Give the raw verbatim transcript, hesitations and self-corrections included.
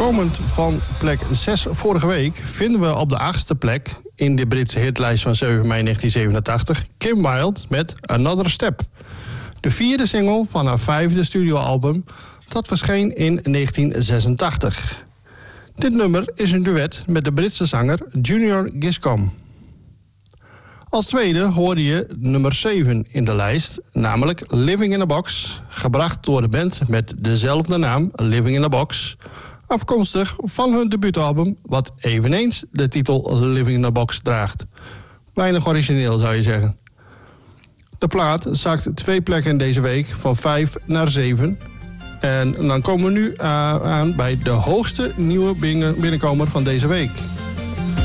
Komend van plek zes vorige week vinden we op de achtste plek in de Britse hitlijst van zeven mei negentien zevenentachtig Kim Wilde met Another Step. De vierde single van haar vijfde studioalbum dat verscheen in negentien zesentachtig. Dit nummer is een duet met de Britse zanger Junior Giscombe. Als tweede hoorde je nummer zeven in de lijst, namelijk Living in a Box, gebracht door de band met dezelfde naam, Living in a Box, afkomstig van hun debuutalbum, wat eveneens de titel Living in a Box draagt. Weinig origineel, zou je zeggen. De plaat zakt twee plekken deze week, van vijf naar zeven. En dan komen we nu uh, aan bij de hoogste nieuwe binnenkomer van deze week.